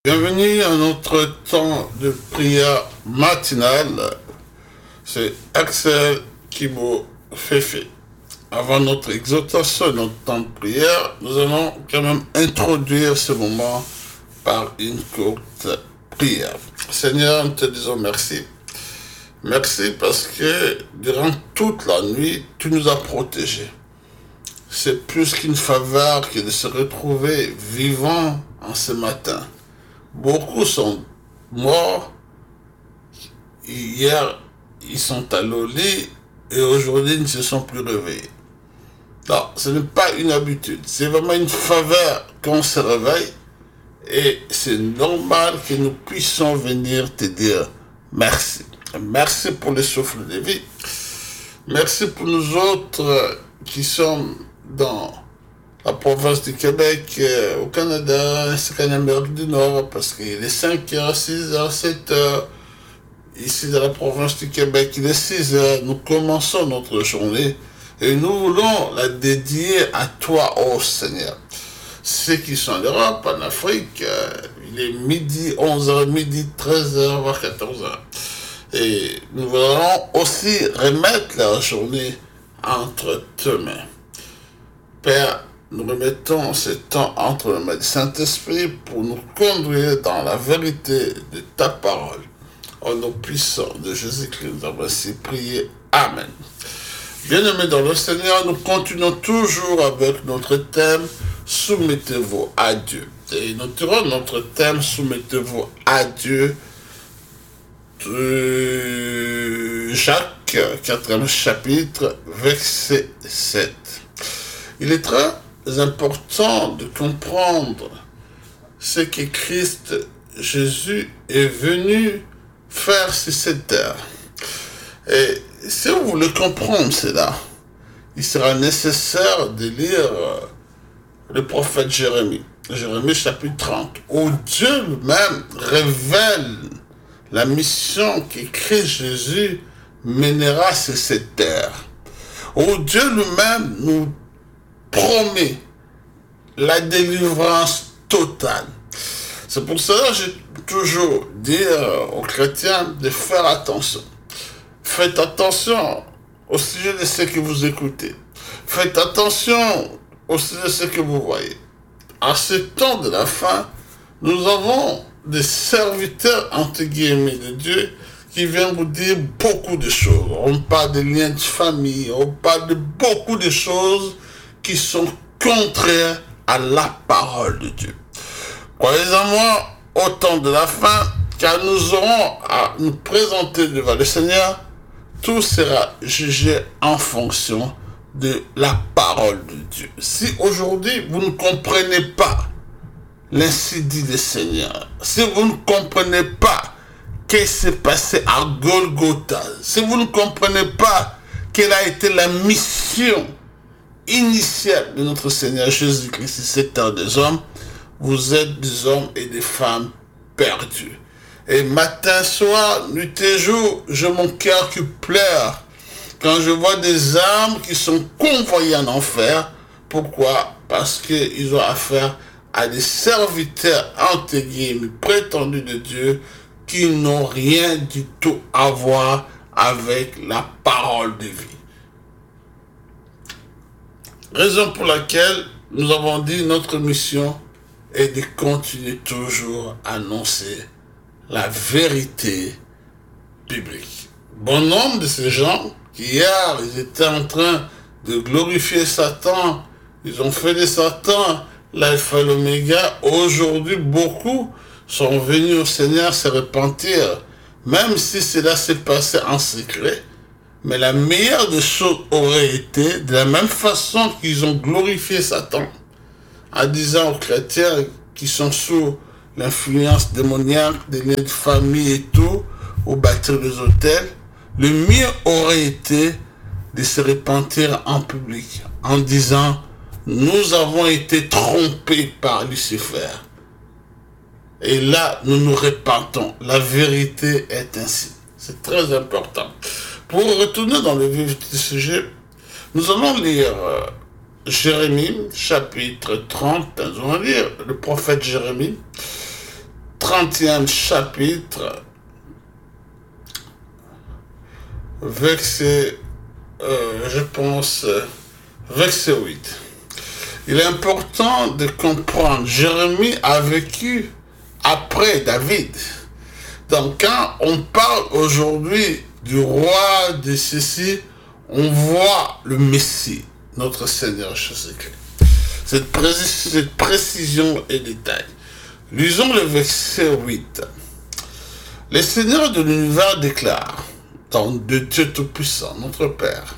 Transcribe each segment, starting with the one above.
Bienvenue à notre temps de prière matinale. C'est Axel Kibo Fefe. Avant notre exhortation, notre temps de prière, nous allons quand même introduire ce moment par une courte prière. Seigneur, nous te disons merci. Merci parce que durant toute la nuit, tu nous as protégés. C'est plus qu'une faveur que de se retrouver vivants en ce matin. Beaucoup sont morts. Hier, ils sont allés au lit et aujourd'hui, ils ne se sont plus réveillés. Non, ce n'est pas une habitude. C'est vraiment une faveur qu'on se réveille et c'est normal que nous puissions venir te dire merci. Merci pour le souffle de vie. Merci pour nous autres qui sommes dans la province du Québec, au Canada, ainsi qu'en Amérique du Nord, parce qu'il est 5h, 6h, 7h. Ici, dans la province du Québec, il est 6h. Nous commençons notre journée et nous voulons la dédier à toi, ô Seigneur. Ceux qui sont en Europe, en Afrique, il est midi, 11h, midi, 13h, voire 14h. Et nous voulons aussi remettre la journée entre tes mains. Père, nous remettons ce temps entre les mains du Saint-Esprit pour nous conduire dans la vérité de ta parole. Au nom puissant de Jésus-Christ, nous avons ainsi prié. Amen. Bien-aimés dans le Seigneur, nous continuons toujours avec notre thème « Soumettez-vous à Dieu ». Et nous tirons notre thème « Soumettez-vous à Dieu » de Jacques, 4e chapitre, verset 7. Il est très important de comprendre ce que Christ Jésus est venu faire sur cette terre. Et si vous voulez comprendre cela, il sera nécessaire de lire le prophète Jérémie, Jérémie chapitre 30, où Dieu lui-même révèle la mission que Christ Jésus mènera sur cette terre. Où Dieu lui-même nous promet la délivrance totale. C'est pour cela que j'ai toujours dit aux chrétiens de faire attention. Faites attention au sujet de ce que vous écoutez. Faites attention au sujet de ce que vous voyez. À ce temps de la fin, nous avons des serviteurs entre guillemets de Dieu qui viennent vous dire beaucoup de choses. On parle de liens de famille, on parle de beaucoup de choses qui sont contraires à la parole de Dieu. Croyez-en-moi, au temps de la fin, car nous aurons à nous présenter devant le Seigneur, tout sera jugé en fonction de la parole de Dieu. Si aujourd'hui vous ne comprenez pas l'ainsi dit le Seigneur, si vous ne comprenez pas ce qui s'est passé à Golgotha, si vous ne comprenez pas quelle a été la mission initiale de notre Seigneur Jésus-Christ sur cette terre des hommes, vous êtes des hommes et des femmes perdus. Et matin, soir, nuit et jour, j'ai mon cœur qui pleure quand je vois des âmes qui sont convoyées en enfer. Pourquoi? Parce qu'ils ont affaire à des serviteurs entre guillemets prétendus de Dieu qui n'ont rien du tout à voir avec la parole de vie. Raison pour laquelle nous avons dit notre mission est de continuer toujours à annoncer la vérité biblique. Bon nombre de ces gens qui hier ils étaient en train de glorifier Satan, ils ont fait de Satan l'alpha et l'oméga. Aujourd'hui, beaucoup sont venus au Seigneur se repentir, même si cela s'est passé en secret. Mais la meilleure des choses aurait été, de la même façon qu'ils ont glorifié Satan, en disant aux chrétiens qui sont sous l'influence démoniaque, des liens de famille et tout, au bâtir des hôtels, le mieux aurait été de se repentir en public, en disant « Nous avons été trompés par Lucifer. » Et là, nous nous repentons. La vérité est ainsi. C'est très important. Pour retourner dans le vif du sujet, nous allons lire Jérémie, chapitre 30. Nous allons lire le prophète Jérémie, 30e chapitre, verset, verset 8. Il est important de comprendre, Jérémie a vécu après David. Donc quand on parle aujourd'hui du roi de ceci, on voit le Messie, notre Seigneur Jésus-Christ. Cette précision et détail. Lisons le verset 8. Le Seigneur de l'univers déclare, dans de Dieu Tout-Puissant, notre Père,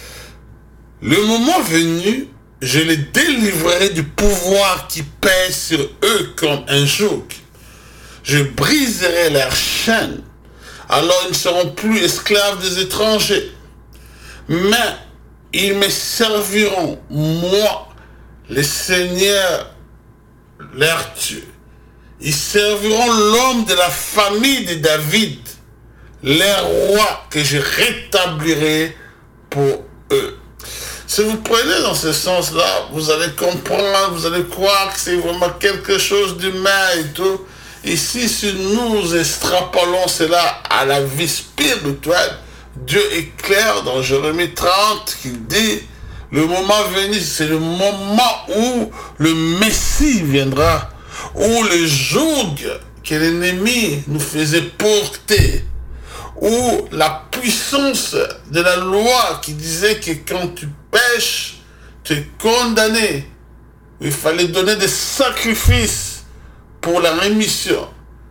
le moment venu, je les délivrerai du pouvoir qui pèse sur eux comme un joug. Je briserai leurs chaînes, alors ils ne seront plus esclaves des étrangers. Mais ils me serviront, moi, le Seigneur, leur Dieu. Ils serviront l'homme de la famille de David, les rois que je rétablirai pour eux. Si vous prenez dans ce sens-là, vous allez comprendre, vous allez croire que c'est vraiment quelque chose d'humain et tout. Ici, si nous extrapolons cela à la vie spirituelle, Dieu est clair dans Jérémie 30 qu'il dit, le moment venu, c'est le moment où le Messie viendra, où le joug que l'ennemi nous faisait porter, où la puissance de la loi qui disait que quand tu pêches, tu es condamné. Il fallait donner des sacrifices pour la rémission.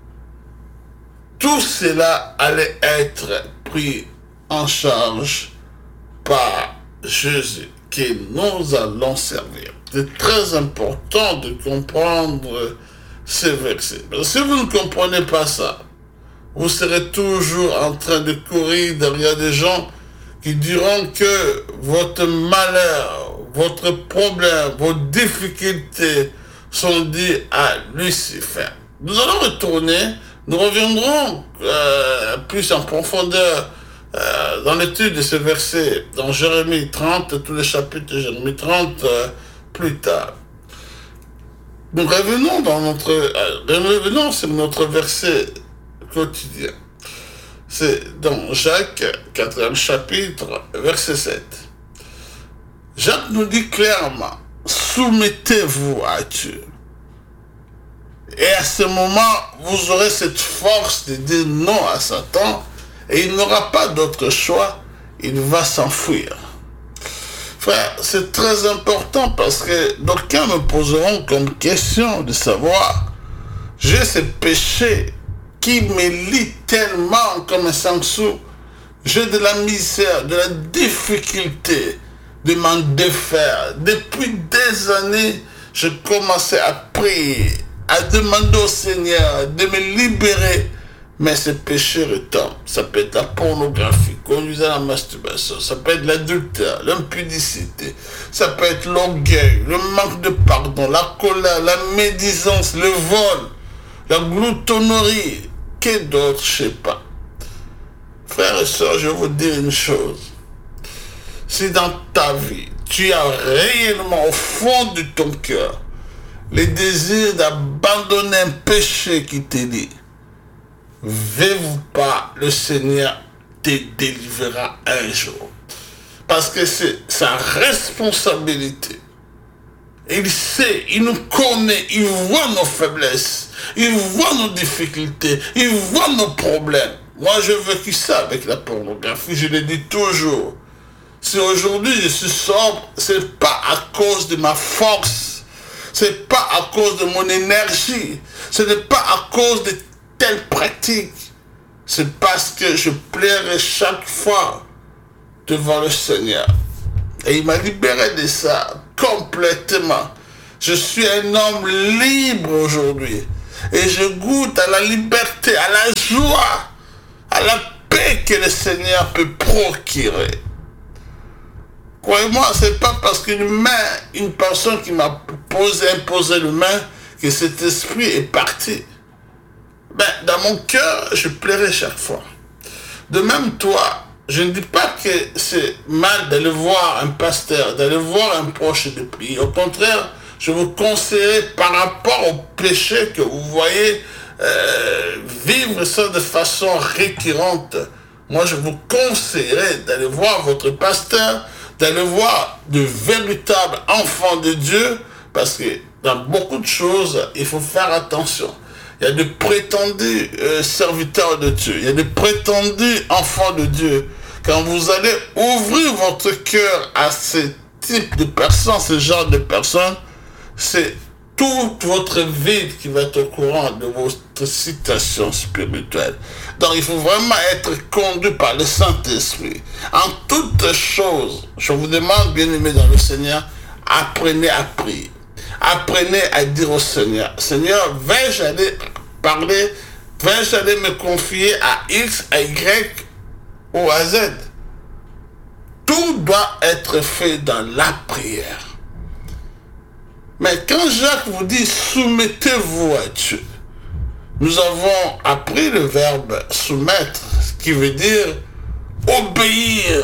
Tout cela allait être pris en charge par Jésus que nous allons servir. C'est très important de comprendre ces versets. Si vous ne comprenez pas ça, vous serez toujours en train de courir derrière des gens qui diront que votre malheur, votre problème, vos difficultés sont dues à Lucifer. Nous allons retourner, nous reviendrons plus en profondeur dans l'étude de ce verset, dans Jérémie 30, tous les chapitres de Jérémie 30, plus tard. Nous revenons sur notre verset quotidien. C'est dans Jacques, 4e chapitre, verset 7. Jacques nous dit clairement, soumettez-vous à Dieu. Et à ce moment, vous aurez cette force de dire non à Satan, et il n'aura pas d'autre choix, il va s'enfuir. Frère, c'est très important parce que d'aucuns me poseront comme question de savoir, j'ai ce péché qui me lie tellement comme un sangsou, j'ai de la misère, de la difficulté de m'en défaire. Depuis des années, je commençais à prier, à demander au Seigneur de me libérer, mais ce péché retombe. Ça peut être la pornographie, conduisant à la masturbation, ça peut être l'adultère, l'impudicité, ça peut être l'orgueil, le manque de pardon, la colère, la médisance, le vol, la gloutonnerie, que d'autres, je ne sais pas. Frères et sœurs, je vais vous dire une chose. Si dans ta vie, tu as réellement au fond de ton cœur le désir d'abandonner un péché qui te lie, veux-vous pas, le Seigneur te délivrera un jour. Parce que c'est sa responsabilité. Il sait, il nous connaît, il voit nos faiblesses, il voit nos difficultés, il voit nos problèmes. Moi, j'ai vécu ça avec la pornographie, je le dis toujours. Si aujourd'hui je suis sobre, c'est pas à cause de ma force, c'est pas à cause de mon énergie, ce n'est pas à cause de telle pratique, c'est parce que je plairai chaque fois devant le Seigneur. Et il m'a libéré de ça complètement. Je suis un homme libre aujourd'hui. Et je goûte à la liberté, à la joie, à la paix que le Seigneur peut procurer. Croyez-moi, c'est pas parce une personne qui m'a imposé le main, que cet esprit est parti. Ben, dans mon cœur, je plairai chaque fois. De même, toi, je ne dis pas que c'est mal d'aller voir un pasteur, d'aller voir un proche de prier. Au contraire, je vous conseillerais par rapport au péché que vous voyez vivre ça de façon récurrente, moi je vous conseillerais d'aller voir votre pasteur, d'aller voir de véritables enfants de Dieu, parce que dans beaucoup de choses, il faut faire attention. Il y a de prétendus serviteurs de Dieu, il y a de prétendus enfants de Dieu. Quand vous allez ouvrir votre cœur à ce type de personnes, ce genre de personnes, c'est toute votre vie qui va être au courant de votre situation spirituelle. Donc il faut vraiment être conduit par le Saint-Esprit. En toutes choses, je vous demande, bien-aimés dans le Seigneur, apprenez à prier. Apprenez à dire au Seigneur, Seigneur, vais-je aller parler, vais-je aller me confier à X, à Y ou à Z? Tout doit être fait dans la prière. Mais quand Jacques vous dit soumettez-vous à Dieu, nous avons appris le verbe soumettre, qui veut dire obéir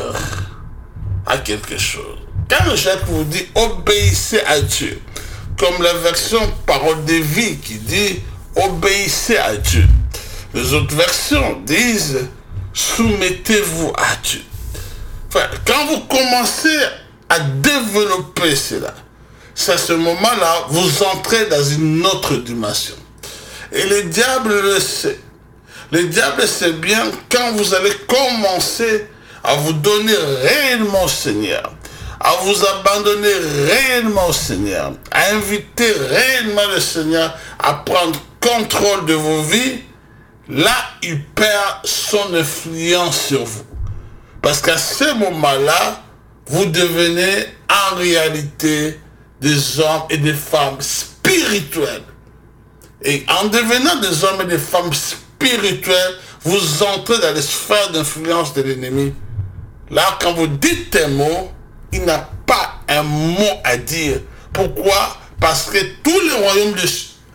à quelque chose. Quand Jacques vous dit obéissez à Dieu, comme la version parole de vie qui dit obéissez à Dieu, les autres versions disent soumettez-vous à Dieu. Enfin, quand vous commencez à développer cela, c'est à ce moment-là, vous entrez dans une autre dimension. Et le diable le sait. Le diable sait bien quand vous allez commencer à vous donner réellement au Seigneur, à vous abandonner réellement au Seigneur, à inviter réellement le Seigneur à prendre contrôle de vos vies, là, il perd son influence sur vous. Parce qu'à ce moment-là, vous devenez en réalité des hommes et des femmes spirituels. Et en devenant des hommes et des femmes spirituels, vous entrez dans les sphères d'influence de l'ennemi. Là, quand vous dites un mot, il n'a pas un mot à dire. Pourquoi? Parce que tous les royaumes de...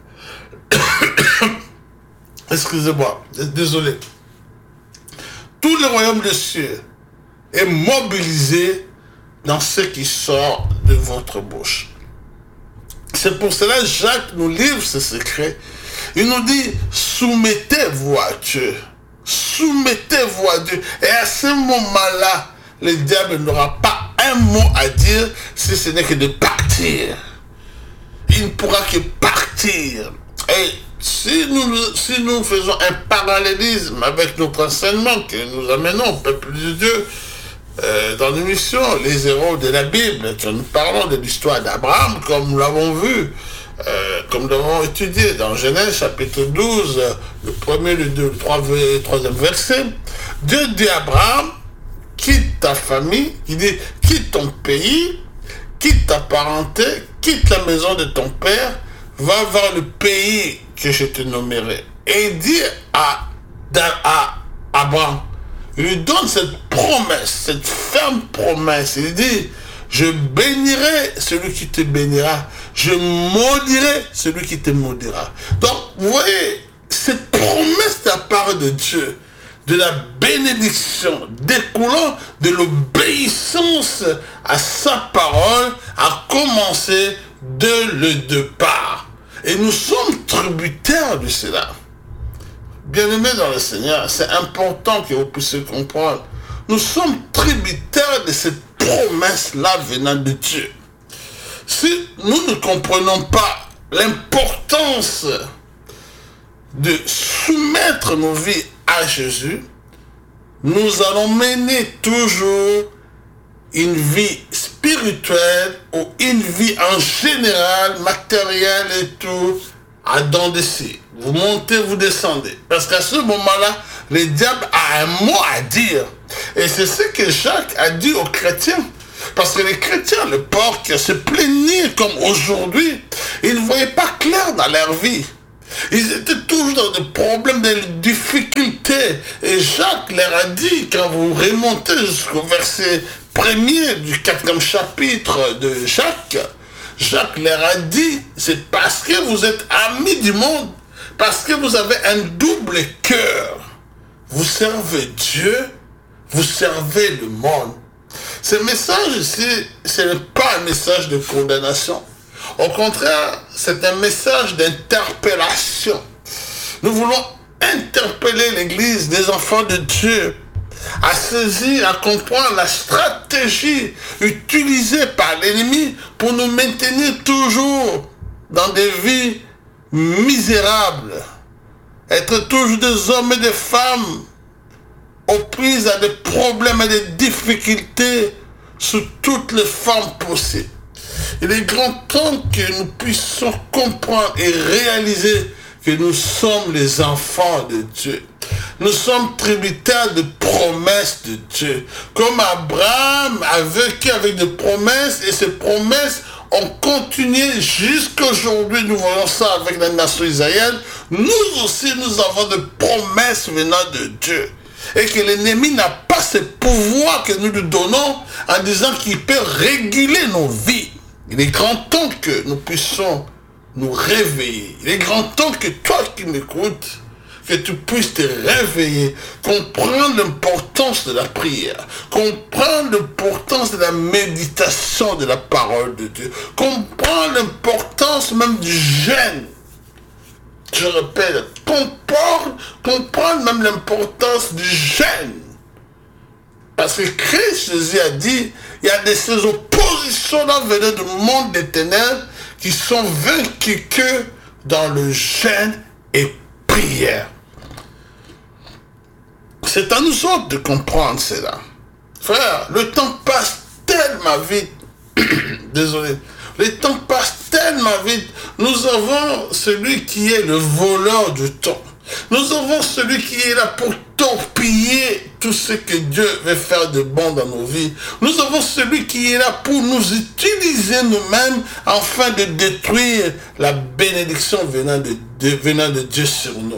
Excusez-moi, désolé. Tous les royaumes de cieux est mobilisé dans ce qui sort de votre bouche. C'est pour cela que Jacques nous livre ce secret. Il nous dit, soumettez-vous à Dieu. Soumettez-vous à Dieu. Et à ce moment-là, le diable n'aura pas un mot à dire si ce n'est que de partir. Il ne pourra que partir. Et si nous faisons un parallélisme avec notre enseignement que nous amenons au peuple de Dieu, dans l'émission Les héros de la Bible, nous parlons de l'histoire d'Abraham, comme nous l'avons vu, comme nous l'avons étudié dans Genèse chapitre 12, le premier, le 2, le troisième verset. Dieu dit à Abraham, quitte ta famille, il dit, quitte ton pays, quitte ta parenté, quitte la maison de ton père, va vers le pays que je te nommerai. Et il dit à Abraham, il lui donne cette promesse, cette ferme promesse. Il dit, je bénirai celui qui te bénira, je maudirai celui qui te maudira. Donc, vous voyez, cette promesse de la part de Dieu, de la bénédiction découlant de l'obéissance à sa parole, a commencé dès le départ. Et nous sommes tributaires de cela. Bien-aimés dans le Seigneur, c'est important que vous puissiez comprendre. Nous sommes tributaires de cette promesse-là venant de Dieu. Si nous ne comprenons pas l'importance de soumettre nos vies à Jésus, nous allons mener toujours une vie spirituelle ou une vie en général, matérielle et tout, à dents de scie. Vous montez, vous descendez. Parce qu'à ce moment-là, le diable a un mot à dire. Et c'est ce que Jacques a dit aux chrétiens. Parce que les chrétiens, le port qui se plaignaient comme aujourd'hui, ils ne voyaient pas clair dans leur vie. Ils étaient toujours dans des problèmes, des difficultés. Et Jacques leur a dit, quand vous remontez jusqu'au verset 1er du 4e chapitre de Jacques, Jacques leur a dit, c'est parce que vous êtes amis du monde, parce que vous avez un double cœur. Vous servez Dieu, vous servez le monde. Ce message ici, ce n'est pas un message de condamnation. Au contraire, c'est un message d'interpellation. Nous voulons interpeller l'Église des enfants de Dieu à saisir, à comprendre la stratégie utilisée par l'ennemi pour nous maintenir toujours dans des vies misérables. Être toujours des hommes et des femmes aux prises à des problèmes et des difficultés sous toutes les formes possibles. Il est grand temps que nous puissions comprendre et réaliser que nous sommes les enfants de Dieu. Nous sommes tributaires de promesses de Dieu. Comme Abraham a vécu avec des promesses et ces promesses ont continué jusqu'à aujourd'hui. Nous voyons ça avec la nation israélienne. Nous aussi, nous avons des promesses venant de Dieu. Et que l'ennemi n'a pas ce pouvoir que nous lui donnons en disant qu'il peut réguler nos vies. Il est grand temps que nous puissions nous réveiller. Il est grand temps que toi qui m'écoutes, que tu puisses te réveiller, comprendre l'importance de la prière, comprendre l'importance de la méditation de la parole de Dieu, comprendre l'importance même du jeûne. Je répète, comprendre même l'importance du jeûne. Parce que Christ, Jésus a dit, il y a des ces oppositions là venant du monde des ténèbres qui sont vaincues que dans le jeûne et prière. C'est à nous autres de comprendre cela. Frère, le temps passe tellement vite. Désolé. Le temps passe tellement vite. Nous avons celui qui est le voleur du temps. Nous avons celui qui est là pour torpiller tout ce que Dieu veut faire de bon dans nos vies. Nous avons celui qui est là pour nous utiliser nous-mêmes afin de détruire la bénédiction venant de Dieu sur nous.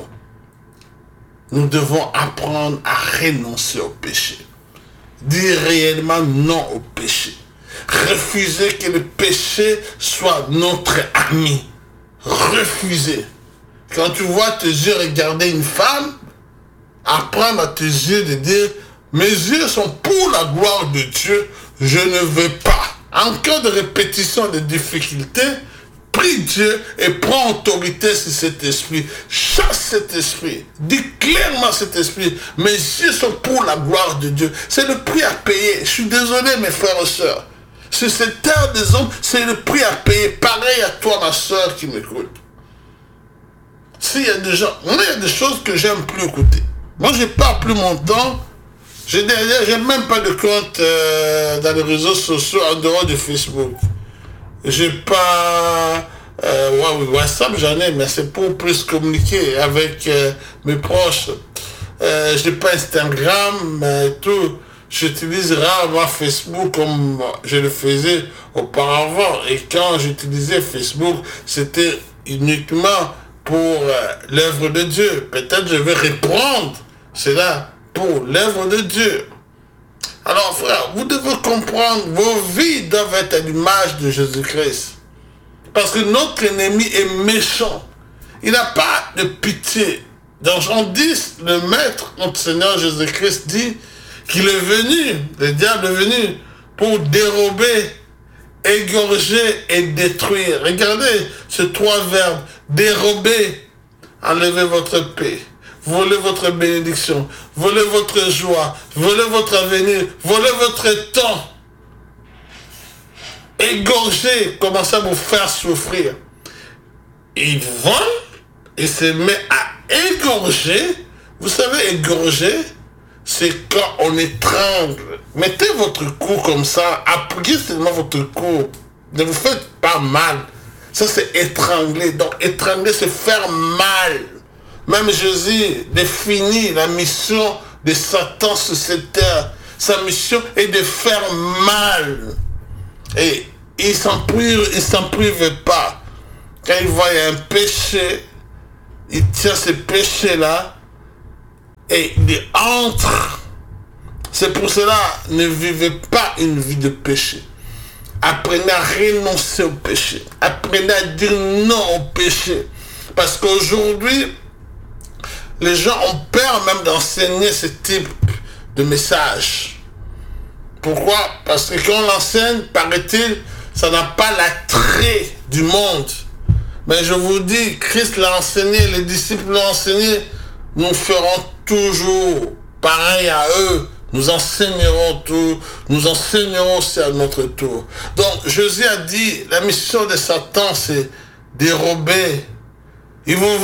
Nous devons apprendre à renoncer au péché. Dire réellement non au péché. Refuser que le péché soit notre ami. Refuser. Quand tu vois tes yeux regarder une femme, apprendre à tes yeux de dire, mes yeux sont pour la gloire de Dieu, je ne veux pas. En cas de répétition de difficultés, prie Dieu et prends autorité sur cet esprit. Chasse cet esprit. Dis clairement cet esprit. Mes yeux sont pour la gloire de Dieu. C'est le prix à payer. Je suis désolé mes frères et sœurs. Sur cette terre des hommes, c'est le prix à payer. Pareil à toi ma sœur qui m'écoute. S'il y a des gens, il y a des choses que j'aime plus écouter. Moi, je parle plus mon temps. J'ai même pas de compte dans les réseaux sociaux en dehors de Facebook. J'ai pas WhatsApp, j'en ai, mais c'est pour plus communiquer avec mes proches. J'ai pas Instagram, tout. J'utilise rarement Facebook comme je le faisais auparavant. Et quand j'utilisais Facebook, c'était uniquement pour l'œuvre de Dieu. Peut-être je vais reprendre cela pour l'œuvre de Dieu. Alors frère, vous devez comprendre, vos vies doivent être à l'image de Jésus-Christ. Parce que notre ennemi est méchant. Il n'a pas de pitié. Dans Jean 10, le Maître, notre Seigneur Jésus-Christ dit qu'il est venu, le diable est venu pour dérober, égorger et détruire. Regardez ces trois verbes. Dérober, enlever votre paix, voler votre bénédiction, voler votre joie, voler votre avenir, voler votre temps. Égorger, commencer à vous faire souffrir. Il vole, il se met à égorger. Vous savez, égorger, c'est quand on étrangle. Mettez votre cou comme ça, appuyez seulement votre cou. Ne vous faites pas mal. Ça, c'est étrangler. Donc, étrangler, c'est faire mal. Même Jésus définit la mission de Satan sur cette terre. Sa mission est de faire mal. Et il s'en prive pas. Quand il voit un péché, il tient ce péché-là et il entre. C'est pour cela, ne vivez pas une vie de péché. Apprenez à renoncer au péché. Apprenez à dire non au péché. Parce qu'aujourd'hui, les gens ont peur même d'enseigner ce type de message. Pourquoi? Parce que quand on l'enseigne, paraît-il, ça n'a pas l'attrait du monde. Mais je vous dis, Christ l'a enseigné, les disciples l'ont enseigné, nous ferons toujours pareil à eux. Nous enseignerons tout, nous enseignerons aussi à notre tour. Donc Jésus a dit, la mission de Satan, c'est dérober. Il vous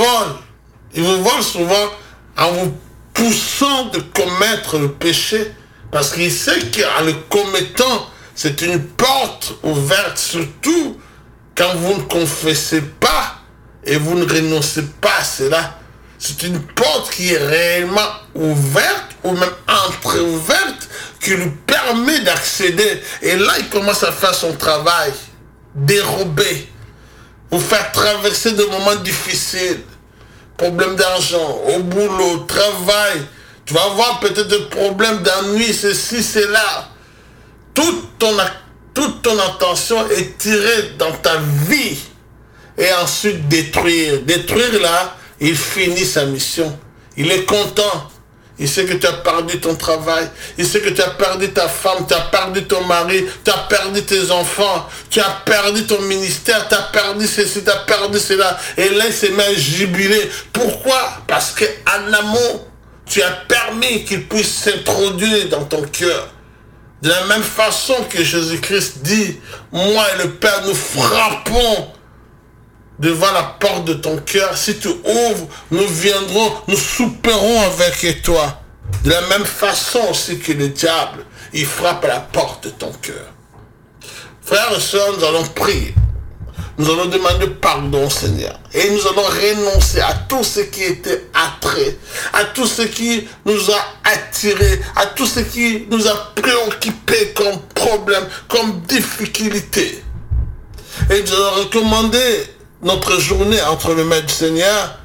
vole souvent en vous poussant de commettre le péché, parce qu'il sait qu'en le commettant, c'est une porte ouverte, surtout quand vous ne confessez pas et vous ne renoncez pas à cela. C'est une porte qui est réellement ouverte ou même entre-ouverte qui lui permet d'accéder. Et là, il commence à faire son travail, dérober, vous faire traverser des moments difficiles, problèmes d'argent, au boulot, travail. Tu vas avoir peut-être des problèmes d'ennui, ceci, cela. Toute ton attention est tirée dans ta vie et ensuite détruire. Détruire là, il finit sa mission. Il est content. Il sait que tu as perdu ton travail. Il sait que tu as perdu ta femme, tu as perdu ton mari, tu as perdu tes enfants, tu as perdu ton ministère, tu as perdu ceci, tu as perdu cela. Et là, il s'est mis à jubiler. Pourquoi? Parce qu'en amont, tu as permis qu'il puisse s'introduire dans ton cœur. De la même façon que Jésus-Christ dit, moi et le Père, nous frappons devant la porte de ton cœur. Si tu ouvres, nous viendrons, nous souperons avec toi. De la même façon aussi que le diable, il frappe à la porte de ton cœur. Frères et sœurs, nous allons prier. Nous allons demander pardon, Seigneur. Et nous allons renoncer à tout ce qui était attrait, à tout ce qui nous a attirés, à tout ce qui nous a préoccupés comme problème, comme difficulté. Et nous allons recommander notre journée entre les mains du Seigneur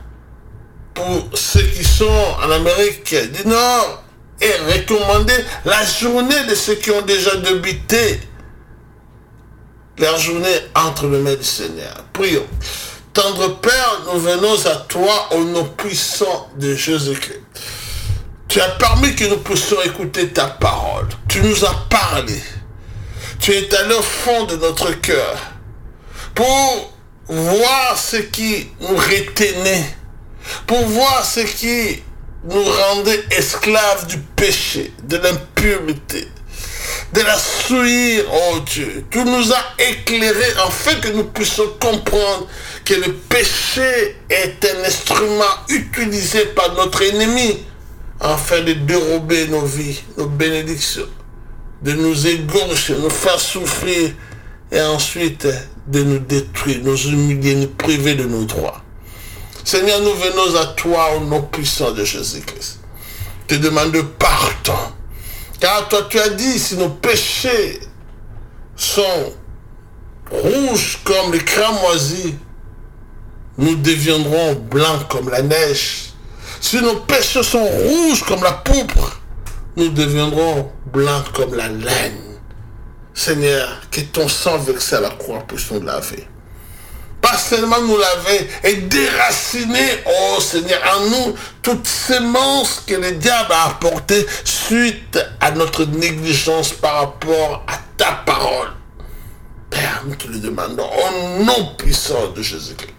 pour ceux qui sont en Amérique du Nord et recommander la journée de ceux qui ont déjà débuté leur journée entre les mains du Seigneur. Prions. Tendre Père, nous venons à toi au nom puissant de Jésus-Christ. Tu as permis que nous puissions écouter ta parole. Tu nous as parlé. Tu es allé au fond de notre cœur pour voir ce qui nous retenait, pour voir ce qui nous rendait esclaves du péché, de l'impureté, de la souillure, oh Dieu. Tu nous as éclairés afin que nous puissions comprendre que le péché est un instrument utilisé par notre ennemi afin de dérober nos vies, nos bénédictions, de nous égorger, nous faire souffrir et ensuite de nous détruire, nous humilier, nous priver de nos droits. Seigneur, nous venons à toi au nom puissant de Jésus-Christ. Te demande pardon. Car toi, tu as dit, si nos péchés sont rouges comme les cramoisis, nous deviendrons blancs comme la neige. Si nos péchés sont rouges comme la pourpre, nous deviendrons blancs comme la laine. Seigneur, que ton sang versé à la croix puisse nous laver. Pas seulement nous laver et déraciner, oh Seigneur, en nous toute sémence que le diable a apportée suite à notre négligence par rapport à ta parole. Père, nous te le demandons au nom puissant de Jésus-Christ.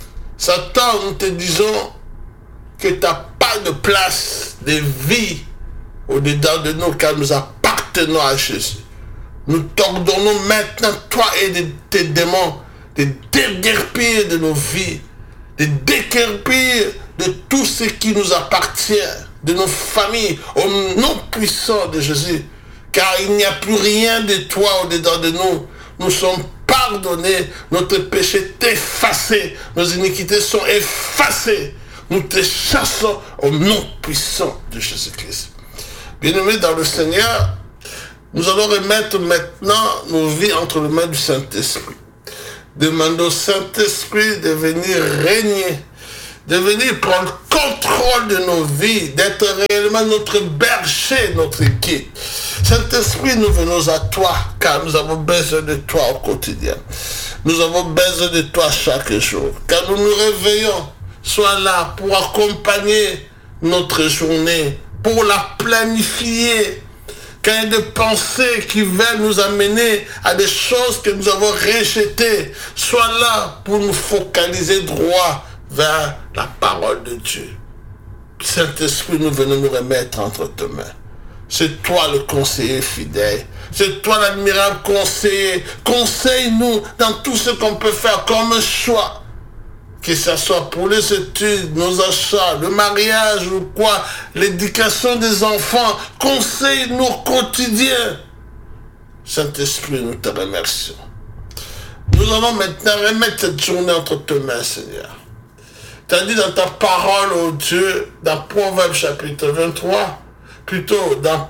Satan, nous te disons que tu n'as pas de place de vie au-dedans de nous car nous appartenons à Jésus. Nous t'ordonnons maintenant, toi et tes démons, de déguerpir de nos vies, de déguerpir de tout ce qui nous appartient, de nos familles, au nom puissant de Jésus. Car il n'y a plus rien de toi au-dedans de nous. Nous sommes pardonnés, notre péché est effacé, nos iniquités sont effacées. Nous te chassons au nom puissant de Jésus-Christ. Bien-aimés dans le Seigneur, nous allons remettre maintenant nos vies entre les mains du Saint-Esprit. Demandons au Saint-Esprit de venir régner, de venir prendre contrôle de nos vies, d'être réellement notre berger, notre guide. Saint-Esprit, nous venons à toi, car nous avons besoin de toi au quotidien. Nous avons besoin de toi chaque jour, car nous nous réveillons. Sois là pour accompagner notre journée, pour la planifier. Quand il y a des pensées qui veulent nous amener à des choses que nous avons rejetées, sois là pour nous focaliser droit vers la parole de Dieu. Saint-Esprit, nous venons nous remettre entre tes mains. C'est toi le conseiller fidèle. C'est toi l'admirable conseiller. Conseille-nous dans tout ce qu'on peut faire comme choix. Que ce soit pour les études, nos achats, le mariage ou quoi, l'éducation des enfants. Conseille-nous au quotidien. Saint-Esprit, nous te remercions. Nous allons maintenant remettre cette journée entre tes mains, Seigneur. Tu as dit dans ta parole, oh Dieu, dans Proverbe chapitre 23, plutôt dans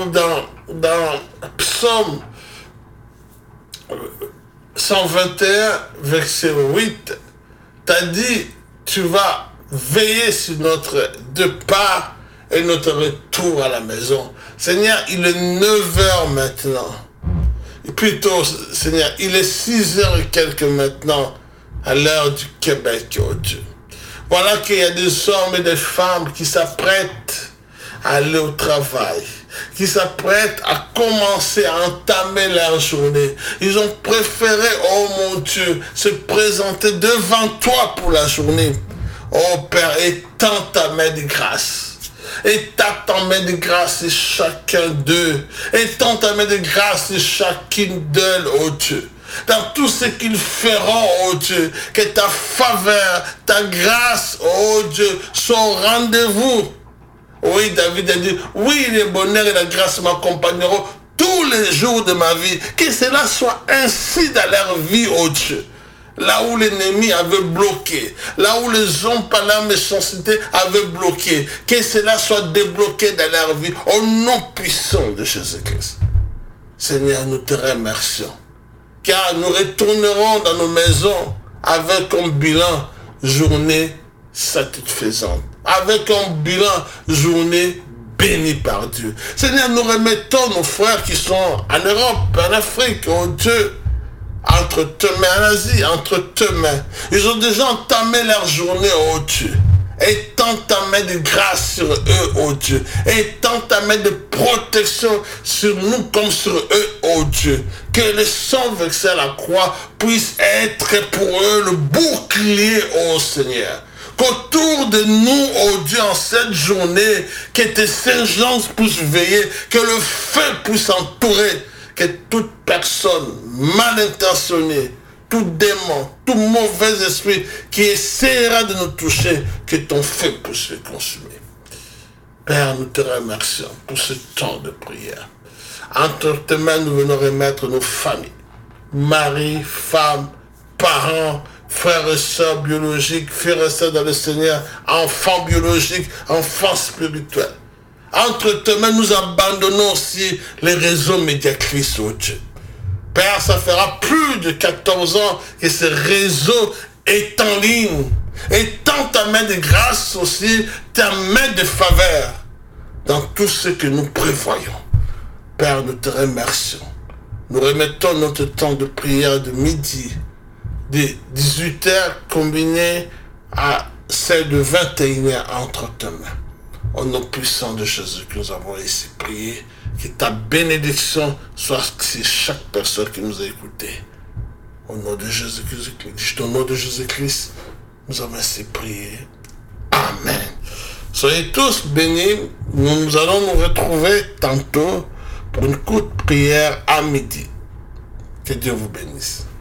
Psaume 121, verset 8, tu as dit, tu vas veiller sur notre départ et notre retour à la maison. Seigneur, il est 9 heures maintenant. Et plutôt, Seigneur, il est 6 heures et quelques maintenant, à l'heure du Québec, oh Dieu. Voilà qu'il y a des hommes et des femmes qui s'apprêtent à aller au travail, qui s'apprêtent à commencer à entamer leur journée. Ils ont préféré, oh mon Dieu, se présenter devant toi pour la journée. Oh Père, étends ta main de grâce. Étends ta main de grâce sur chacun d'eux. Étends ta main de grâce sur chacune d'elles, oh Dieu. Dans tout ce qu'ils feront, oh Dieu, que ta faveur, ta grâce, oh Dieu, soit au rendez-vous. Oui, David a dit, oui, le bonheur et la grâce m'accompagneront tous les jours de ma vie. Que cela soit ainsi dans leur vie, oh Dieu. Là où l'ennemi avait bloqué, là où les hommes par la méchanceté avaient bloqué, que cela soit débloqué dans leur vie, au nom puissant de Jésus-Christ. Seigneur, nous te remercions, car nous retournerons dans nos maisons avec un bilan journée satisfaisante, avec un bilan journée bénie par Dieu. Seigneur, nous remettons nos frères qui sont en Europe, en Afrique, oh Dieu, entre tes mains, en Asie, entre tes mains. Ils ont déjà entamé leur journée, oh Dieu. Étends ta main de grâce sur eux, oh Dieu. Étends ta main de protection sur nous comme sur eux, oh Dieu. Que le sang versé à la croix puisse être pour eux le bouclier, oh Seigneur. Qu'autour de nous, oh Dieu, en cette journée, que tes saints anges puissent veiller, que le feu puisse entourer, que toute personne mal intentionnée, tout démon, tout mauvais esprit qui essaiera de nous toucher, que ton feu puisse le consumer. Père, nous te remercions pour ce temps de prière. Entre tes mains, nous venons remettre nos familles, mari, femme, parents, frères et sœurs biologiques, frères et sœurs dans le Seigneur, enfants biologiques, enfants spirituels. Entre tes mains, nous abandonnons aussi les réseaux médiatrices, oh Dieu. Père, ça fera plus de 14 ans que ce réseau est en ligne. Étends ta main de grâce aussi, ta main de faveur dans tout ce que nous prévoyons. Père, nous te remercions. Nous remettons notre temps de prière de midi, de 18h combiné à celle de 21h entre tes mains. Au nom puissant de Jésus que nous avons ici prié, que ta bénédiction soit sur chaque personne qui nous a écoutés. Au nom de Jésus-Christ, au nom de Jésus-Christ, nous avons ainsi prié. Amen. Soyez tous bénis. Nous allons nous retrouver tantôt pour une courte prière à midi. Que Dieu vous bénisse.